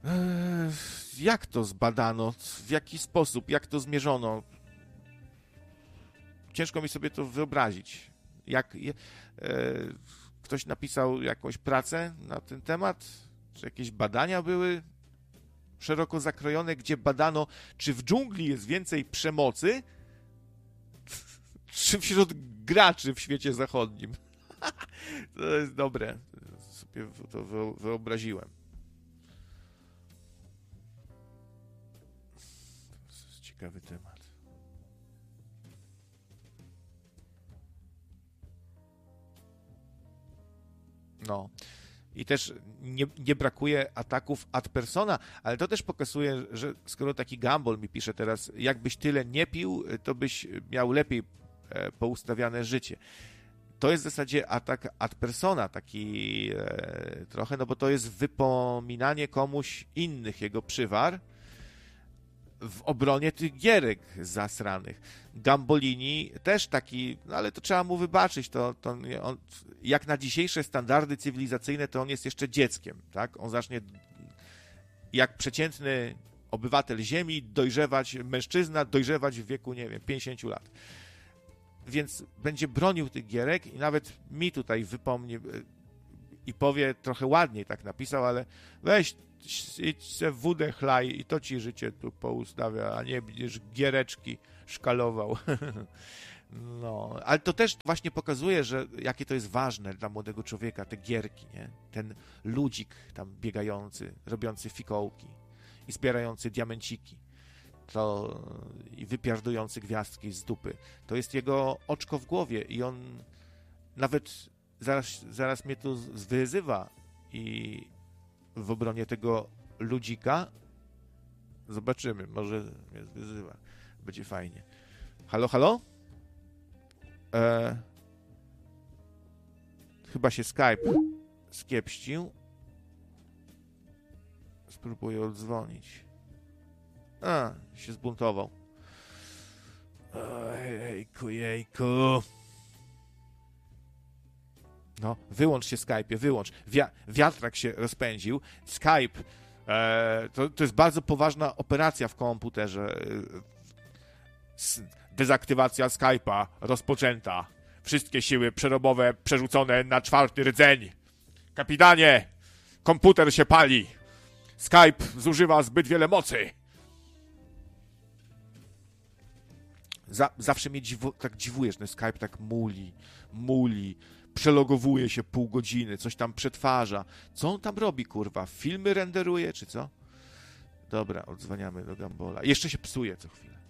Jak to zbadano? W jaki sposób? Jak to zmierzono? Ciężko mi sobie to wyobrazić. Ktoś napisał jakąś pracę na ten temat? Czy jakieś badania były szeroko zakrojone, gdzie badano, czy w dżungli jest więcej przemocy, czy wśród graczy w świecie zachodnim? To jest dobre. Sobie to wyobraziłem. To jest ciekawy temat. No. I też nie brakuje ataków ad persona, ale to też pokazuje, że skoro taki Gumball mi pisze teraz, jakbyś tyle nie pił, to byś miał lepiej poustawiane życie. To jest w zasadzie atak ad persona, taki trochę, no bo to jest wypominanie komuś innych jego przywar w obronie tych gierek zasranych. Gambolini też taki, no ale to trzeba mu wybaczyć, on, jak na dzisiejsze standardy cywilizacyjne, to on jest jeszcze dzieckiem, tak? On zacznie jak przeciętny obywatel Ziemi mężczyzna dojrzewać w wieku, nie wiem, 50 lat. Więc będzie bronił tych gierek i nawet mi tutaj wypomni i powie trochę ładniej, tak napisał, ale weź idź se wódę chlaj i to ci życie tu poustawia, a nie będziesz giereczki szkalował. No, ale to też właśnie pokazuje, że jakie to jest ważne dla młodego człowieka, te gierki, nie? Ten ludzik tam biegający, robiący fikołki i zbierający diamenciki. I wypiardujący gwiazdki z dupy. To jest jego oczko w głowie i on nawet zaraz mnie tu wyzywa i w obronie tego ludzika zobaczymy, może mnie wyzywa. Będzie fajnie. Halo, halo? Chyba się Skype skiepścił. Spróbuję oddzwonić. Się zbuntował. Jejku. No, wyłącz się Skype'ie, wyłącz. Wiatrak się rozpędził. Skype, to jest bardzo poważna operacja w komputerze. Dezaktywacja Skype'a rozpoczęta. Wszystkie siły przerobowe przerzucone na 4. rdzeń. Kapitanie, komputer się pali. Skype zużywa zbyt wiele mocy. Zawsze mnie tak dziwuje, że ten Skype tak muli, przelogowuje się pół godziny, coś tam przetwarza. Co on tam robi, kurwa? Filmy renderuje, czy co? Dobra, odzwaniamy do Gumbola. Jeszcze się psuje co chwilę.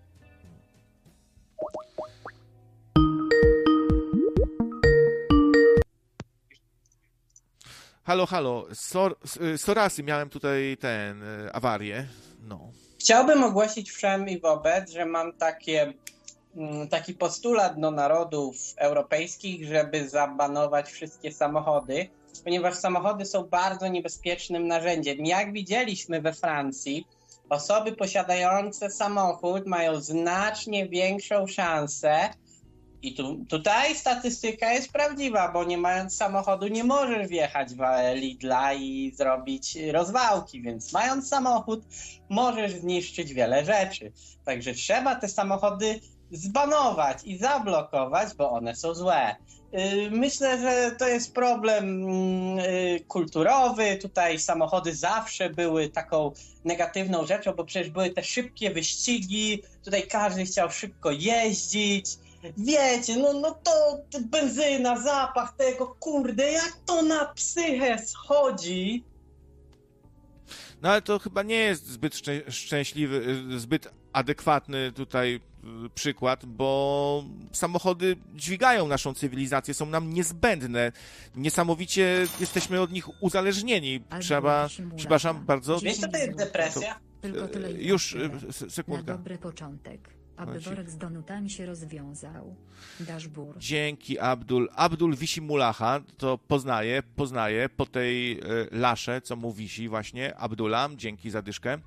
Halo. Sorasy, miałem tutaj awarię. No. Chciałbym ogłosić wszem i wobec, że mam taki postulat do narodów europejskich, żeby zabanować wszystkie samochody, ponieważ samochody są bardzo niebezpiecznym narzędziem. Jak widzieliśmy we Francji, osoby posiadające samochód mają znacznie większą szansę i tutaj statystyka jest prawdziwa, bo nie mając samochodu nie możesz wjechać w Lidla i zrobić rozwałki, więc mając samochód możesz zniszczyć wiele rzeczy. Także trzeba te samochody zbanować i zablokować, bo one są złe. Myślę, że to jest problem kulturowy. Tutaj samochody zawsze były taką negatywną rzeczą, bo przecież były te szybkie wyścigi, tutaj każdy chciał szybko jeździć. Wiecie, no to benzyna, zapach tego, kurde, jak to na psychę schodzi. No ale to chyba nie jest zbyt szczęśliwy, zbyt adekwatny tutaj przykład, bo samochody dźwigają naszą cywilizację, są nam niezbędne. Niesamowicie jesteśmy od nich uzależnieni. Przepraszam bardzo. Wiesz, co to jest depresja? Tylko tyle już, sekundkę. Na dobry początek, aby worek z donutami się rozwiązał. Daszbur. Dzięki, Abdul. Abdul wisi mulacha, to poznaję po tej lasze, co mu wisi właśnie. Abdullah, dzięki za dyszkę.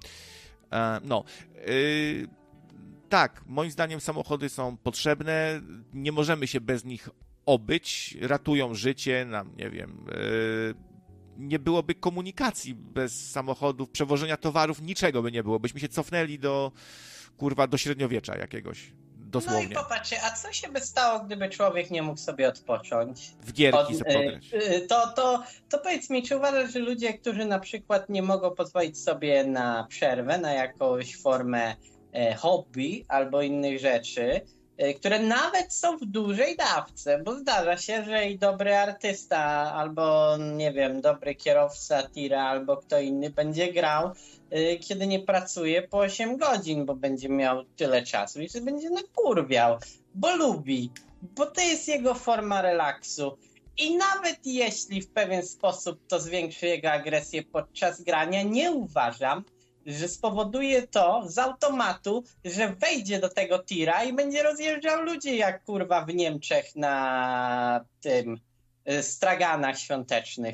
Tak, moim zdaniem samochody są potrzebne, nie możemy się bez nich obyć, ratują życie, nam, nie wiem, nie byłoby komunikacji bez samochodów, przewożenia towarów, niczego by nie było. Byśmy się cofnęli do średniowiecza jakiegoś, dosłownie. No i popatrzcie, a co się by stało, gdyby człowiek nie mógł sobie odpocząć? W gierki sobie pograć. To powiedz mi, czy uważasz, że ludzie, którzy na przykład nie mogą pozwolić sobie na przerwę, na jakąś formę hobby albo innych rzeczy, które nawet są w dużej dawce, bo zdarza się, że i dobry artysta albo, nie wiem, dobry kierowca tira albo kto inny będzie grał, kiedy nie pracuje po 8 godzin, bo będzie miał tyle czasu i się będzie nakurwiał, bo lubi, bo to jest jego forma relaksu. I nawet jeśli w pewien sposób to zwiększy jego agresję podczas grania, nie uważam, że spowoduje to z automatu, że wejdzie do tego tira i będzie rozjeżdżał ludzi jak kurwa w Niemczech na tym straganach świątecznych.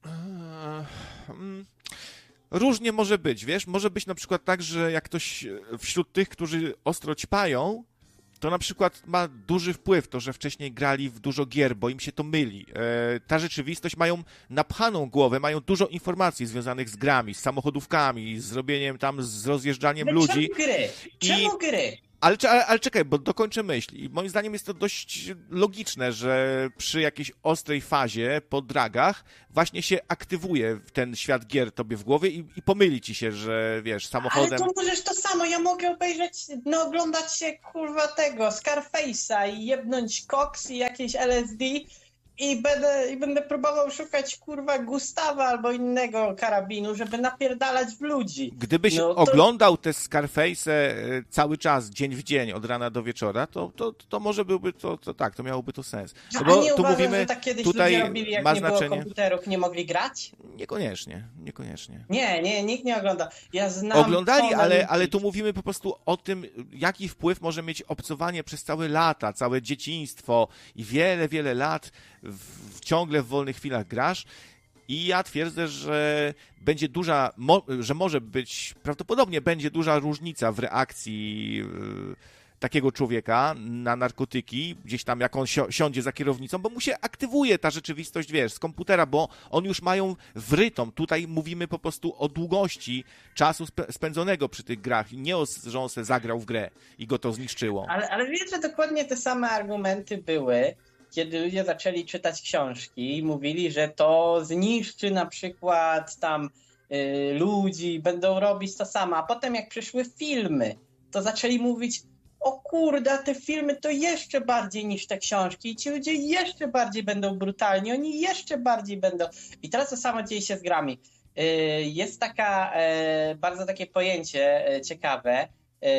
Różnie może być, wiesz? Może być na przykład tak, że jak ktoś wśród tych, którzy ostro ćpają, to na przykład ma duży wpływ to, że wcześniej grali w dużo gier, bo im się to myli. Ta rzeczywistość, mają napchaną głowę, mają dużo informacji związanych z grami, z samochodówkami, z robieniem tam, z rozjeżdżaniem ludzi. Czemu gry? Ale czekaj, bo dokończę myśl. I moim zdaniem jest to dość logiczne, że przy jakiejś ostrej fazie po dragach właśnie się aktywuje ten świat gier tobie w głowie i pomyli ci się, że wiesz, samochodem... Ale to możesz to samo, ja mogę obejrzeć, oglądać się kurwa tego Scarface'a i jebnąć koks i jakieś LSD i będę próbował szukać kurwa Gustawa albo innego karabinu, żeby napierdalać w ludzi. Gdybyś oglądał te Scarface'e cały czas, dzień w dzień, od rana do wieczora, to może byłby to tak, to miałoby to sens. No, bo nie tu uważam, mówimy, że tak kiedyś tutaj ludzie robili, jak nie było komputerów, nie mogli grać? Niekoniecznie. Nie, nikt nie ogląda. Ja znam Oglądali, ale tu mówimy po prostu o tym, jaki wpływ może mieć obcowanie przez całe lata, całe dzieciństwo i wiele, wiele lat ciągle w wolnych chwilach grasz. I ja twierdzę, że będzie że może być, prawdopodobnie będzie duża różnica w reakcji takiego człowieka na narkotyki, gdzieś tam jak on siądzie za kierownicą, bo mu się aktywuje ta rzeczywistość, wiesz, z komputera, bo oni już mają wrytą. Tutaj mówimy po prostu o długości czasu spędzonego przy tych grach. Nie że on se zagrał w grę i go to zniszczyło. Ale wiesz, że dokładnie te same argumenty były, kiedy ludzie zaczęli czytać książki i mówili, że to zniszczy na przykład tam ludzi, będą robić to samo. A potem jak przyszły filmy, to zaczęli mówić: o kurde, te filmy to jeszcze bardziej niż te książki i ci ludzie jeszcze bardziej będą brutalni, oni jeszcze bardziej będą... I teraz to samo dzieje się z grami. Jest bardzo takie pojęcie ciekawe,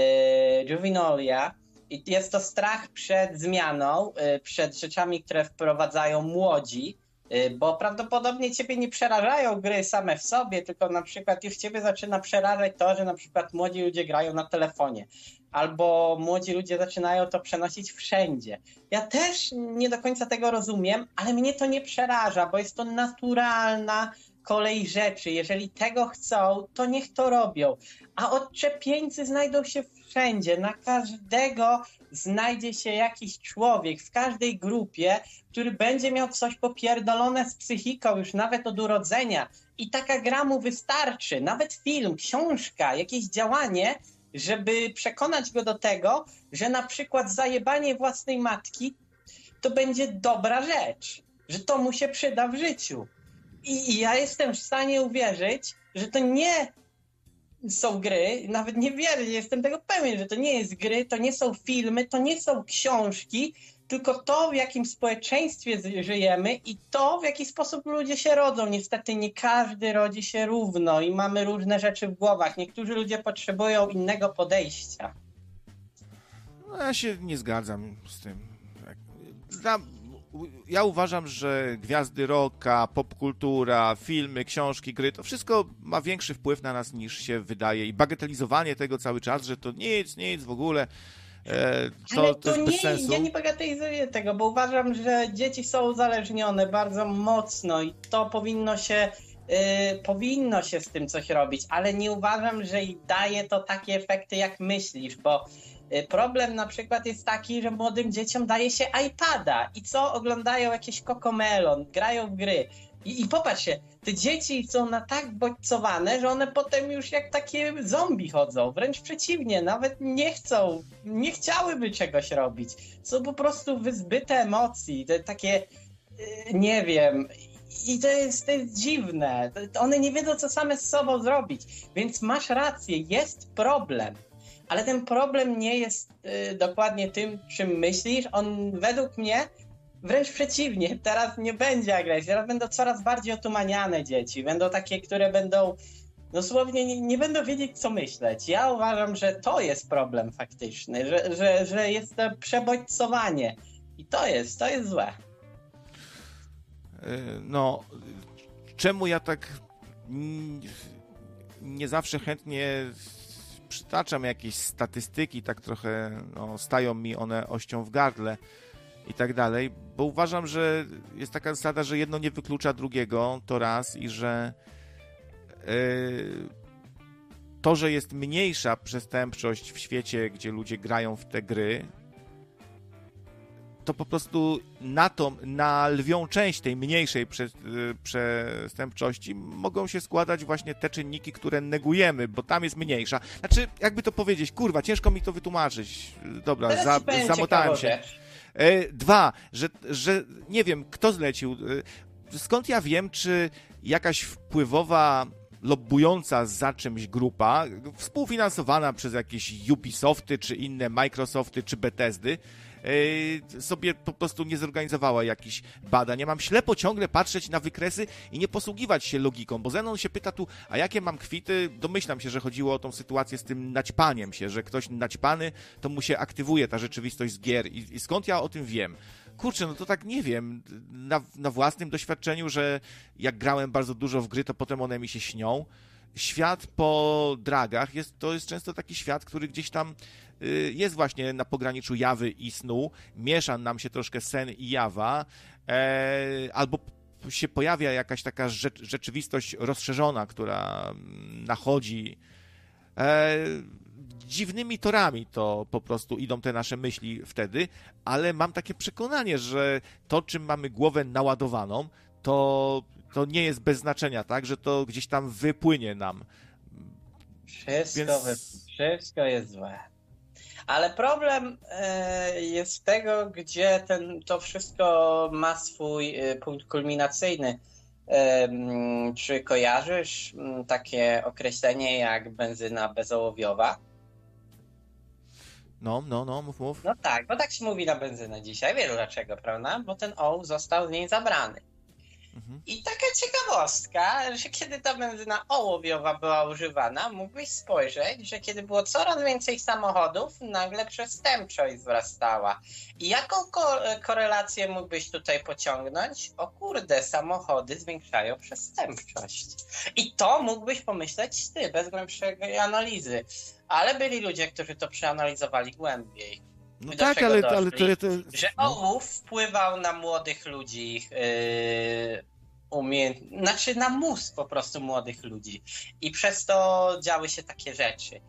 juvenilia, i jest to strach przed zmianą, przed rzeczami, które wprowadzają młodzi, bo prawdopodobnie ciebie nie przerażają gry same w sobie, tylko na przykład już ciebie zaczyna przerażać to, że na przykład młodzi ludzie grają na telefonie, albo młodzi ludzie zaczynają to przenosić wszędzie. Ja też nie do końca tego rozumiem, ale mnie to nie przeraża, bo jest to naturalna kolej rzeczy. Jeżeli tego chcą, to niech to robią. A odczepieńcy znajdą się wszędzie. Na każdego znajdzie się jakiś człowiek w każdej grupie, który będzie miał coś popierdolone z psychiką już nawet od urodzenia. I taka gra mu wystarczy. Nawet film, książka, jakieś działanie, żeby przekonać go do tego, że na przykład zajebanie własnej matki to będzie dobra rzecz. Że to mu się przyda w życiu. I ja jestem w stanie uwierzyć, że to nie są gry, nawet nie wierzę, jestem tego pewien, że to nie jest gry, to nie są filmy, to nie są książki, tylko to, w jakim społeczeństwie żyjemy i to, w jaki sposób ludzie się rodzą. Niestety nie każdy rodzi się równo i mamy różne rzeczy w głowach. Niektórzy ludzie potrzebują innego podejścia. No, ja się nie zgadzam z tym. Ja uważam, że gwiazdy rocka, popkultura, filmy, książki, gry, to wszystko ma większy wpływ na nas niż się wydaje i bagatelizowanie tego cały czas, że to nic w ogóle, to jest bez sensu. Ja nie bagatelizuję tego, bo uważam, że dzieci są uzależnione bardzo mocno i to powinno się z tym coś robić, ale nie uważam, że daje to takie efekty, jak myślisz, bo problem na przykład jest taki, że młodym dzieciom daje się iPada i co? Oglądają jakieś Cocomelon, grają w gry I popatrzcie, te dzieci są na tak bodźcowane, że one potem już jak takie zombie chodzą. Wręcz przeciwnie, nawet nie chciałyby czegoś robić. Są po prostu wyzbyte emocji, takie, nie wiem... I to jest dziwne. One nie wiedzą, co same z sobą zrobić. Więc masz rację, jest problem. Ale ten problem nie jest dokładnie tym, czym myślisz. On według mnie wręcz przeciwnie. Teraz nie będzie agresji. Teraz będą coraz bardziej otumaniane dzieci. Będą takie, które będą dosłownie nie będą wiedzieć, co myśleć. Ja uważam, że to jest problem faktyczny. Że jest to przebodźcowanie. I to jest złe. No, czemu ja tak nie zawsze chętnie przytaczam jakieś statystyki, tak trochę stają mi one ością w gardle i tak dalej, bo uważam, że jest taka zasada, że jedno nie wyklucza drugiego, to raz, i że to, że jest mniejsza przestępczość w świecie, gdzie ludzie grają w te gry, to po prostu na lwią część tej mniejszej przestępczości mogą się składać właśnie te czynniki, które negujemy, bo tam jest mniejsza. Znaczy, jakby to powiedzieć, kurwa, ciężko mi to wytłumaczyć. Dobra, zamotałem się. Dwa, że nie wiem, kto zlecił. Skąd ja wiem, czy jakaś wpływowa, lobbująca za czymś grupa, współfinansowana przez jakieś Ubisofty, czy inne Microsofty, czy Bethesdy, sobie po prostu nie zorganizowała jakichś badań. Ja mam ślepo ciągle patrzeć na wykresy i nie posługiwać się logiką, bo Zenon się pyta tu, a jakie mam kwity? Domyślam się, że chodziło o tą sytuację z tym naćpaniem się, że ktoś naćpany, to mu się aktywuje ta rzeczywistość z gier. I skąd ja o tym wiem? Kurczę, no to tak nie wiem. Na własnym doświadczeniu, że jak grałem bardzo dużo w gry, to potem one mi się śnią. Świat po dragach to jest często taki świat, który gdzieś tam jest właśnie na pograniczu jawy i snu. Miesza nam się troszkę sen i jawa, albo się pojawia jakaś taka rzeczywistość rozszerzona, która nachodzi. Dziwnymi torami to po prostu idą te nasze myśli wtedy, ale mam takie przekonanie, że to, czym mamy głowę naładowaną, to nie jest bez znaczenia, tak? Że to gdzieś tam wypłynie nam. Wszystko jest złe. Ale problem jest tego, gdzie to wszystko ma swój punkt kulminacyjny. Czy kojarzysz takie określenie jak benzyna bezołowiowa? No, mów. No tak, bo tak się mówi na benzynę dzisiaj. Wielu dlaczego, prawda? Bo ten ołów został z niej zabrany. I taka ciekawostka, że kiedy ta benzyna ołowiowa była używana, mógłbyś spojrzeć, że kiedy było coraz więcej samochodów, nagle przestępczość wzrastała. I jaką korelację mógłbyś tutaj pociągnąć? O kurde, samochody zwiększają przestępczość. I to mógłbyś pomyśleć ty, bez głębszej analizy. Ale byli ludzie, którzy to przeanalizowali głębiej. No tak, ale to... Że ołów wpływał na młodych ludzi, znaczy na mózg po prostu młodych ludzi. I przez to działy się takie rzeczy.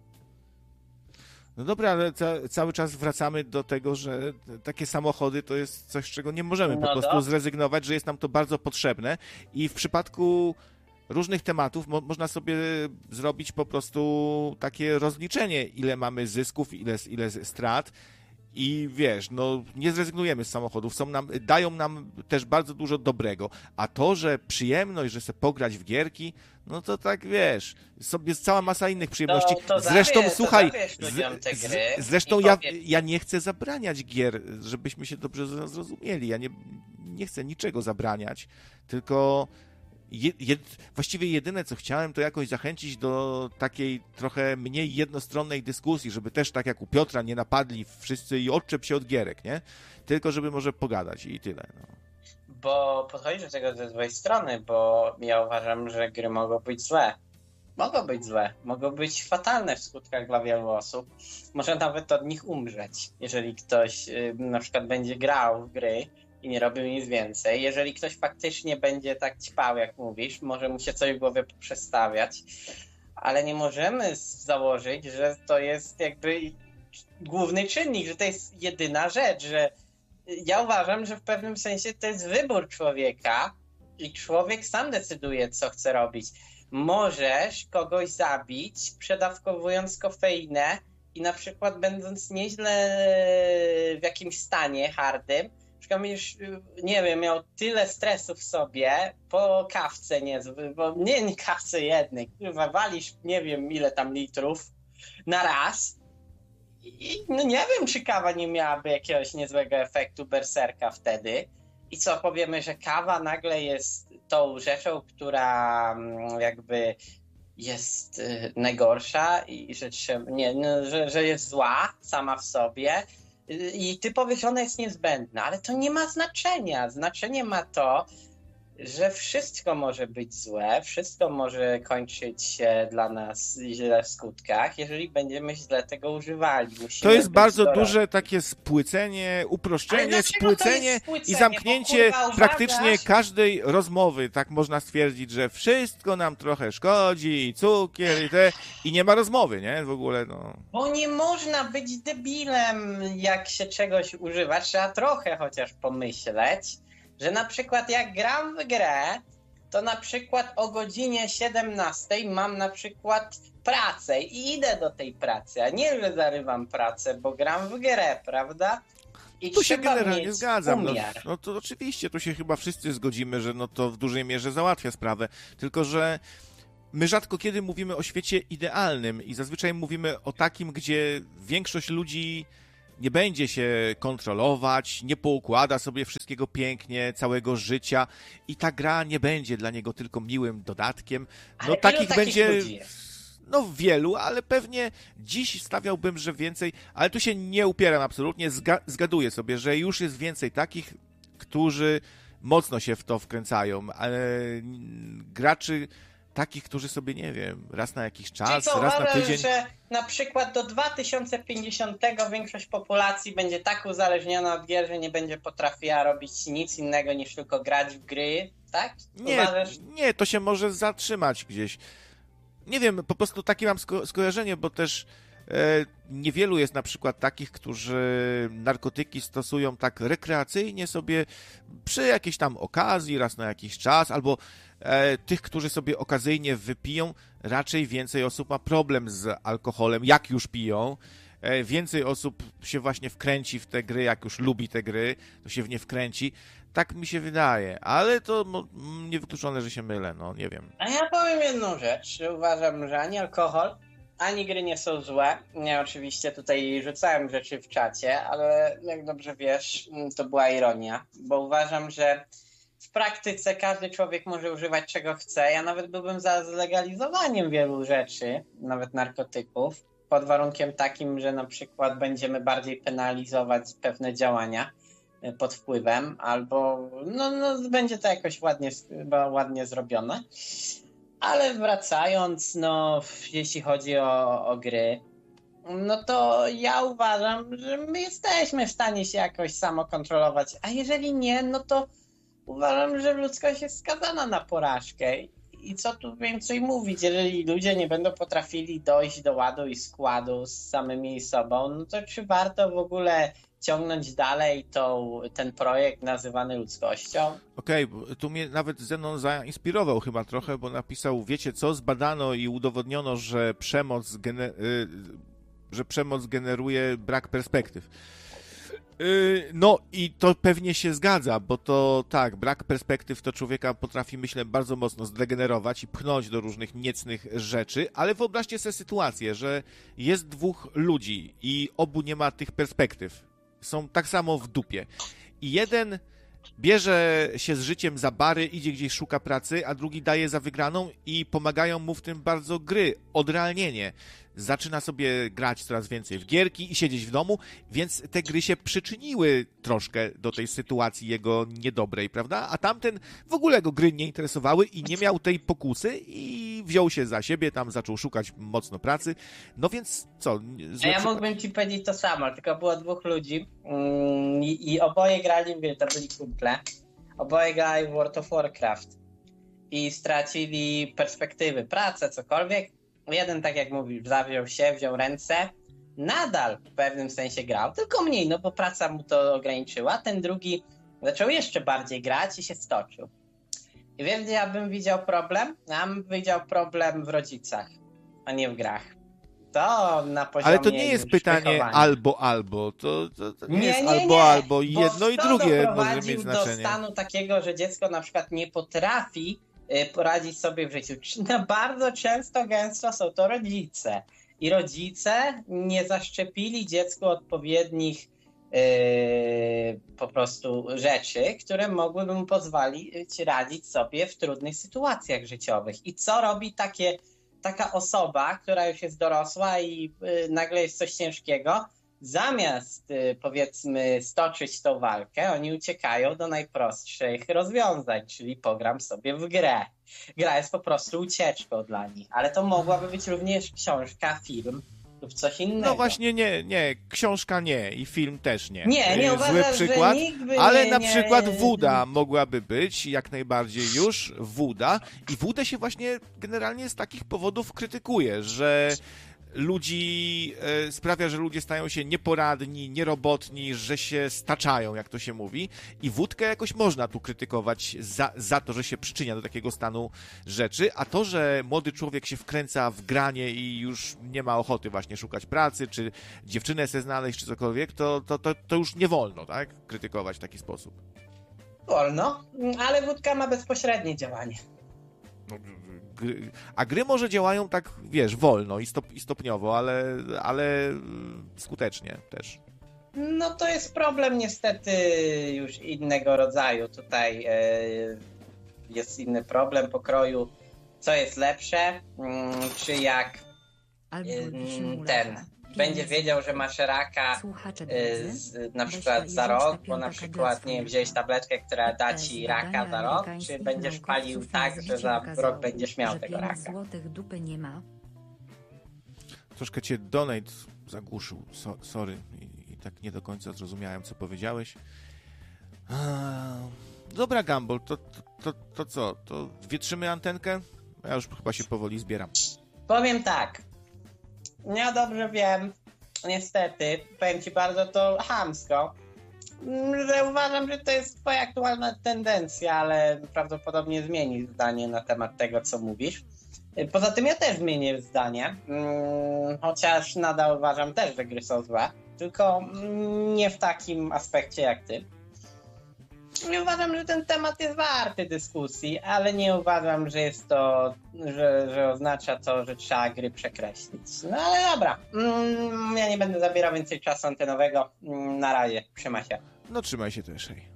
No dobra, ale cały czas wracamy do tego, że takie samochody to jest coś, z czego nie możemy po prostu zrezygnować, że jest nam to bardzo potrzebne. I w przypadku różnych tematów można sobie zrobić po prostu takie rozliczenie, ile mamy zysków, ile strat. I wiesz, no nie zrezygnujemy z samochodów, dają nam też bardzo dużo dobrego, a to, że przyjemność, że sobie pograć w gierki, no to tak wiesz, jest cała masa innych przyjemności. Zresztą słuchaj, zresztą ja nie chcę zabraniać gier, żebyśmy się dobrze zrozumieli, ja nie chcę niczego zabraniać, tylko właściwie jedyne, co chciałem, to jakoś zachęcić do takiej trochę mniej jednostronnej dyskusji, żeby też tak jak u Piotra nie napadli wszyscy i odczep się od gierek, nie? Tylko żeby może pogadać i tyle. No. Bo podchodzisz do tego ze złej strony, bo ja uważam, że gry mogą być złe. Mogą być fatalne w skutkach dla wielu osób. Może nawet od nich umrzeć, jeżeli ktoś na przykład będzie grał w gry i nie robił nic więcej. Jeżeli ktoś faktycznie będzie tak ćpał, jak mówisz, może mu się coś w głowie przestawiać, ale nie możemy założyć, że to jest jakby główny czynnik, że to jest jedyna rzecz, że ja uważam, że w pewnym sensie to jest wybór człowieka, i człowiek sam decyduje, co chce robić. Możesz kogoś zabić, przedawkowując kofeinę i na przykład będąc nieźle w jakimś stanie hardym, na przykład już, nie wiem, miał tyle stresu w sobie po kawce niezły, bo nie kawce jednej, kurwa, walisz nie wiem ile tam litrów na raz i no nie wiem, czy kawa nie miałaby jakiegoś niezłego efektu berserka wtedy. I co, powiemy, że kawa nagle jest tą rzeczą, która jakby jest najgorsza i że jest zła sama w sobie. I ty powiesz, ona jest niezbędna, ale to nie ma znaczenia. Znaczenie ma to, że wszystko może być złe, wszystko może kończyć się dla nas źle w skutkach, jeżeli będziemy źle tego używali. Musimy to jest bardzo zdrowi. duże takie spłycenie, uproszczenie, spłycenie i zamknięcie kurwa, praktycznie każdej rozmowy. Tak można stwierdzić, że wszystko nam trochę szkodzi, i cukier, i nie ma rozmowy, nie? W ogóle, no. Bo nie można być debilem, jak się czegoś używa. Trzeba trochę chociaż pomyśleć, że na przykład jak gram w grę, to na przykład o godzinie 17 mam na przykład pracę i idę do tej pracy, a nie, że zarywam pracę, bo gram w grę, prawda? I Tu się trzeba generalnie mieć zgadzam. umiar. No to oczywiście, tu się chyba wszyscy zgodzimy, że no to w dużej mierze załatwia sprawę. Tylko że my rzadko kiedy mówimy o świecie idealnym i zazwyczaj mówimy o takim, gdzie większość ludzi nie będzie się kontrolować, nie poukłada sobie wszystkiego pięknie, całego życia i ta gra nie będzie dla niego tylko miłym dodatkiem. No takich będzie ludzi? no wielu, ale pewnie dziś stawiałbym, że więcej, ale tu się nie upieram absolutnie, zgaduję sobie, że już jest więcej takich, którzy mocno się w to wkręcają, ale graczy takich, którzy sobie, nie wiem, raz na jakiś czas, Czyli raz na tydzień... że na przykład do 2050 większość populacji będzie tak uzależniona od gier, że nie będzie potrafiła robić nic innego niż tylko grać w gry, tak? Nie, to się może zatrzymać gdzieś. Nie wiem, po prostu takie mam skojarzenie, bo też niewielu jest na przykład takich, którzy narkotyki stosują tak rekreacyjnie sobie przy jakiejś tam okazji, raz na jakiś czas, albo tych, którzy sobie okazyjnie wypiją, raczej więcej osób ma problem z alkoholem, jak już piją. Więcej osób się właśnie wkręci w te gry, jak już lubi te gry, to się w nie wkręci. Tak mi się wydaje, ale to niewykluczone, że się mylę, no nie wiem. A ja powiem jedną rzecz, że uważam, że ani alkohol, ani gry nie są złe. Ja oczywiście tutaj rzucałem rzeczy w czacie, ale jak dobrze wiesz, to była ironia, bo uważam, że w praktyce każdy człowiek może używać czego chce. Ja nawet byłbym za zlegalizowaniem wielu rzeczy, nawet narkotyków, pod warunkiem takim, że na przykład będziemy bardziej penalizować pewne działania pod wpływem, albo no będzie to jakoś ładnie zrobione. Ale wracając, no jeśli chodzi o gry, no to ja uważam, że my jesteśmy w stanie się jakoś samokontrolować, a jeżeli nie, no to uważam, że ludzkość jest skazana na porażkę. I co tu więcej mówić, jeżeli ludzie nie będą potrafili dojść do ładu i składu z samymi sobą, no to czy warto w ogóle ciągnąć dalej ten projekt nazywany ludzkością? Okej, tu mnie nawet Zenon zainspirował chyba trochę, bo napisał, wiecie co, zbadano i udowodniono, że przemoc generuje brak perspektyw. No i to pewnie się zgadza, bo to tak, brak perspektyw to człowieka potrafi, myślę, bardzo mocno zdegenerować i pchnąć do różnych niecnych rzeczy, ale wyobraźcie sobie sytuację, że jest dwóch ludzi i obu nie ma tych perspektyw. Są tak samo w dupie. I jeden bierze się z życiem za bary, idzie gdzieś, szuka pracy, a drugi daje za wygraną i pomagają mu w tym bardzo gry, odrealnienie. Zaczyna sobie grać coraz więcej w gierki i siedzieć w domu, więc te gry się przyczyniły troszkę do tej sytuacji jego niedobrej, prawda? A tamten w ogóle go gry nie interesowały i nie miał tej pokusy i wziął się za siebie, tam zaczął szukać mocno pracy. No więc co? A ja mógłbym ci powiedzieć to samo, tylko było dwóch ludzi i oboje grali w gry, to byli kumple. Oboje grali w World of Warcraft i stracili perspektywy, pracę, cokolwiek. Jeden, tak jak mówisz, wziął ręce, nadal w pewnym sensie grał, tylko mniej, no bo praca mu to ograniczyła. Ten drugi zaczął jeszcze bardziej grać i się stoczył. I wiem, gdzie ja bym widział problem? Ja bym widział problem w rodzicach, a nie w grach. To na poziomie Ale to nie jest pytanie wychowania. albo. To nie jest Nie, albo. bo Jedno i to drugie może doprowadził mieć znaczenie. do stanu takiego, że dziecko na przykład nie potrafi poradzić sobie w życiu. Bardzo często, gęsto są to rodzice. I rodzice nie zaszczepili dziecku odpowiednich po prostu rzeczy, które mogłyby mu pozwolić radzić sobie w trudnych sytuacjach życiowych. I co robi taka osoba, która już jest dorosła i nagle jest coś ciężkiego? Zamiast, powiedzmy, stoczyć tą walkę, oni uciekają do najprostszych rozwiązań, czyli pogram sobie w grę. Gra jest po prostu ucieczką dla nich, ale to mogłaby być również książka, film lub coś innego. No właśnie nie, książka nie i film też nie. Nie Zły uważasz, przykład, że nikt by ale nie, na nie... przykład Wuda mogłaby być, jak najbardziej już, Wuda. I Wudę się właśnie generalnie z takich powodów krytykuje, że ludzi sprawia, że ludzie stają się nieporadni, nierobotni, że się staczają, jak to się mówi. I Wódkę jakoś można tu krytykować za to, że się przyczynia do takiego stanu rzeczy, a to, że młody człowiek się wkręca w granie i już nie ma ochoty właśnie szukać pracy, czy dziewczynę se znaleźć, czy cokolwiek, to już nie wolno, tak? Krytykować w taki sposób. Wolno, ale Wódka ma bezpośrednie działanie. A gry może działają tak, wiesz, wolno i stopniowo, ale skutecznie też. No to jest problem niestety już innego rodzaju. Tutaj jest inny problem pokroju, co jest lepsze, czy jak ten będzie wiedział, że masz raka na przykład za rok, bo na przykład, nie wiem, wziąłeś tabletkę, która da ci raka za rok, czy będziesz palił tak, że za rok będziesz miał tego raka. Troszkę cię donate zagłuszył, sorry, i tak nie do końca zrozumiałem, co powiedziałeś. Dobra, Gumball, to co? To wietrzymy antenkę? Ja już chyba się powoli zbieram. Powiem tak. Ja dobrze wiem, niestety, powiem ci bardzo to chamsko, że uważam, że to jest twoja aktualna tendencja, ale prawdopodobnie zmienisz zdanie na temat tego, co mówisz. Poza tym ja też zmienię zdanie, chociaż nadal uważam też, że gry są złe, tylko nie w takim aspekcie jak ty. I uważam, że ten temat jest warty dyskusji, ale nie uważam, że jest to, że oznacza to, że trzeba gry przekreślić. No ale dobra, ja nie będę zabierał więcej czasu antenowego. Na razie, trzymaj się. No trzymaj się też, hej.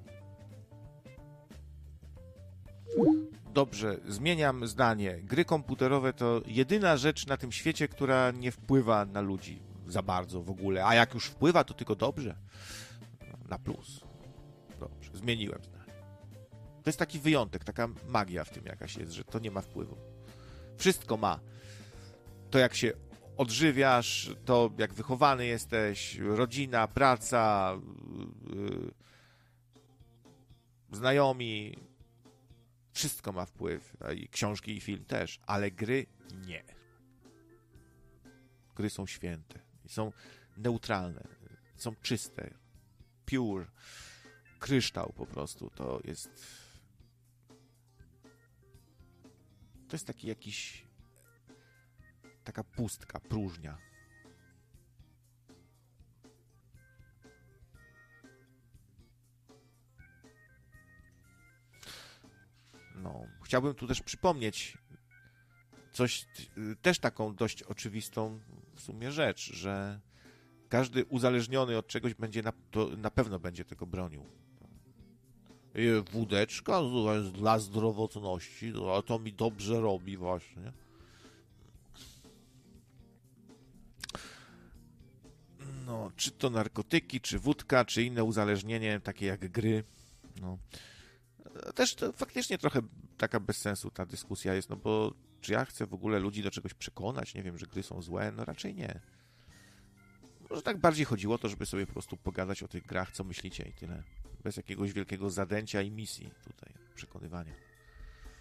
Dobrze, zmieniam zdanie. Gry komputerowe to jedyna rzecz na tym świecie, która nie wpływa na ludzi za bardzo w ogóle. A jak już wpływa, to tylko dobrze. Na plus. Dobrze, zmieniłem zdanie. To jest taki wyjątek, taka magia w tym jakaś jest, że to nie ma wpływu. Wszystko ma. To jak się odżywiasz, to jak wychowany jesteś, rodzina, praca, znajomi, wszystko ma wpływ. I książki i film też, ale gry nie. Gry są święte, są neutralne, są czyste, pure, kryształ po prostu. To jest taki jakiś, taka pustka, próżnia. No, chciałbym tu też przypomnieć coś, też taką dość oczywistą w sumie rzecz, że każdy uzależniony od czegoś będzie na pewno będzie tego bronił. Wódeczka to jest dla zdrowotności, a to mi dobrze robi właśnie. No, czy to narkotyki, czy wódka, czy inne uzależnienie, takie jak gry. No. Też to faktycznie trochę taka bez sensu ta dyskusja jest, no bo czy ja chcę w ogóle ludzi do czegoś przekonać? Nie wiem, że gry są złe? No raczej nie. Może tak bardziej chodziło o to, żeby sobie po prostu pogadać o tych grach, co myślicie i tyle. Bez jakiegoś wielkiego zadęcia i misji tutaj, przekonywania.